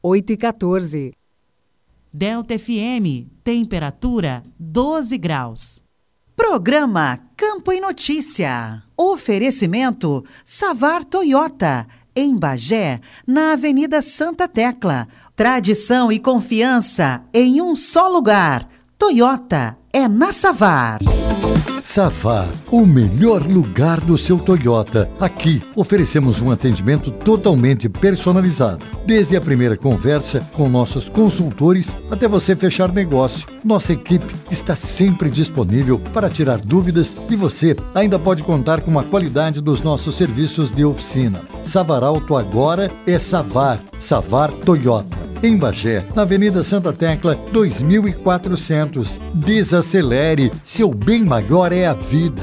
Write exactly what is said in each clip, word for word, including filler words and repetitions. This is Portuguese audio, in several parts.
oito e quatorze. Delta F M, temperatura doze graus. Programa Campo em Notícia. Oferecimento Savar Toyota, em Bagé, na Avenida Santa Tecla. Tradição e confiança em um só lugar. Toyota é na Savar. Savar, o melhor lugar do seu Toyota. Aqui oferecemos um atendimento totalmente personalizado. Desde a primeira conversa com nossos consultores até você fechar negócio. Nossa equipe está sempre disponível para tirar dúvidas e você ainda pode contar com a qualidade dos nossos serviços de oficina. Savar Auto agora é Savar. Savar Toyota. Em Bagé, na Avenida Santa Tecla, dois mil e quatrocentos. Desacelere, seu bem maior é a vida.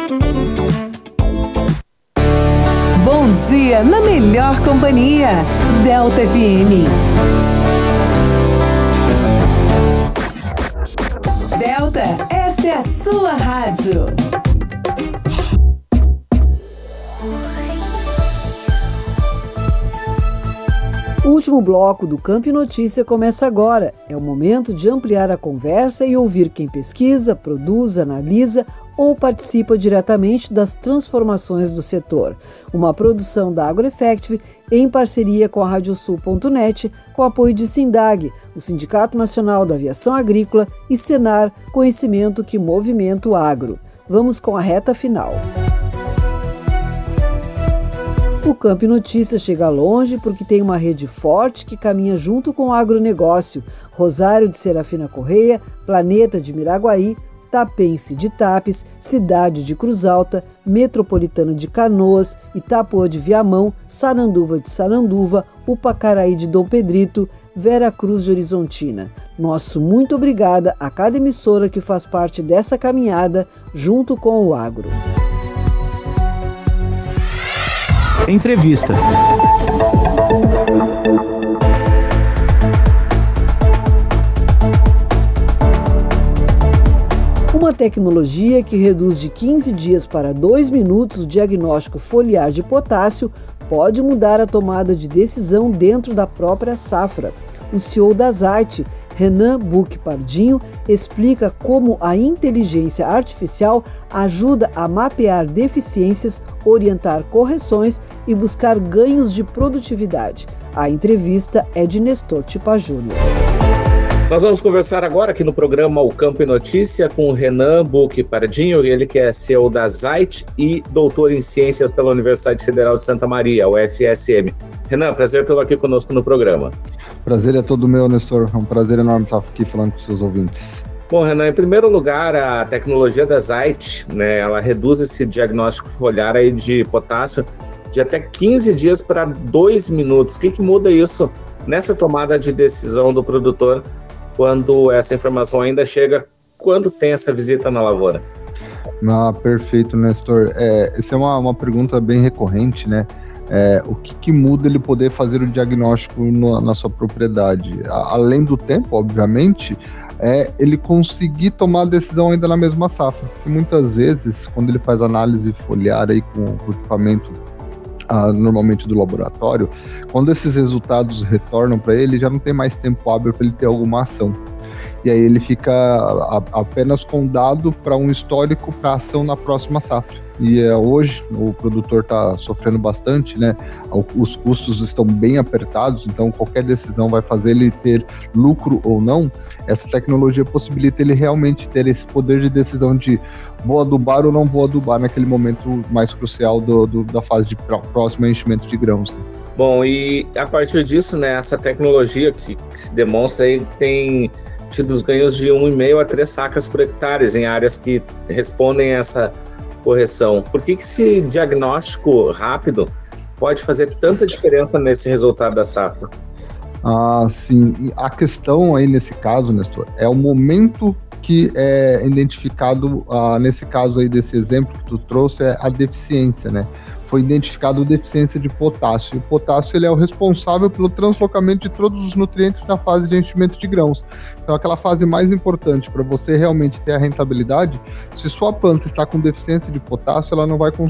Bom dia na melhor companhia. Delta F M. Delta, esta é a sua rádio. O último bloco do Campo e Notícia começa agora. É o momento de ampliar a conversa e ouvir quem pesquisa, produz, analisa ou participa diretamente das transformações do setor. Uma produção da AgroEffective em parceria com a radiosul ponto net, com apoio de Sindag, o Sindicato Nacional da Aviação Agrícola, e Senar, conhecimento que movimenta o agro. Vamos com a reta final. O Campo e Notícia chega longe porque tem uma rede forte que caminha junto com o agronegócio. Rosário de Serafina Correia, Planeta de Miraguaí, Tapense de Tapes, Cidade de Cruz Alta, Metropolitana de Canoas, Itapuã de Viamão, Saranduva de Saranduva, Upacaraí de Dom Pedrito, Vera Cruz de Horizontina. Nosso muito obrigada a cada emissora que faz parte dessa caminhada junto com o agro. Entrevista. Uma tecnologia que reduz de quinze dias para dois minutos o diagnóstico foliar de potássio pode mudar a tomada de decisão dentro da própria safra. O C E O da Zait, Renan Buch Pardinho, explica como a inteligência artificial ajuda a mapear deficiências, orientar correções e buscar ganhos de produtividade. A entrevista é de Nestor Tipa Júnior. Nós vamos conversar agora aqui no programa O Campo e Notícia com o Renan Buch Pardinho, ele que é C E O da Zait e doutor em Ciências pela Universidade Federal de Santa Maria, U F S M. Renan, prazer tê-lo aqui conosco no programa. Prazer é todo meu, Nestor. É um prazer enorme estar aqui falando com seus ouvintes. Bom, Renan, em primeiro lugar, a tecnologia da Zait, né, ela reduz esse diagnóstico foliar aí de potássio de até quinze dias para dois minutos. O que, que muda isso nessa tomada de decisão do produtor quando essa informação ainda chega, quando tem essa visita na lavoura? Ah, perfeito, Nestor. É, essa é uma, uma pergunta bem recorrente, né? É, o que, que muda ele poder fazer o diagnóstico no, na sua propriedade? A, além do tempo, obviamente, é ele conseguir tomar a decisão ainda na mesma safra. Porque muitas vezes, quando ele faz análise foliar aí com, com o equipamento ah, normalmente do laboratório, quando esses resultados retornam para ele, já não tem mais tempo hábil para ele ter alguma ação. E aí ele fica a, apenas com dado para um histórico para ação na próxima safra. E é, hoje o produtor está sofrendo bastante, né? Os custos estão bem apertados, então qualquer decisão vai fazer ele ter lucro ou não. Essa tecnologia possibilita ele realmente ter esse poder de decisão de vou adubar ou não vou adubar naquele momento mais crucial do, do, da fase de próximo enchimento de grãos. Né? Bom, e a partir disso, né, essa tecnologia que, que se demonstra aí tem tido os ganhos de um vírgula cinco a três sacas por hectare em áreas que respondem a essa correção. Por que que esse diagnóstico rápido pode fazer tanta diferença nesse resultado da safra? Ah, sim. E a questão aí nesse caso, Nestor, é o momento que é identificado, ah, nesse caso aí desse exemplo que tu trouxe, é a deficiência, né? Foi identificado a deficiência de potássio. O potássio ele é o responsável pelo translocamento de todos os nutrientes na fase de enchimento de grãos. Então, aquela fase mais importante para você realmente ter a rentabilidade, se sua planta está com deficiência de potássio, ela não vai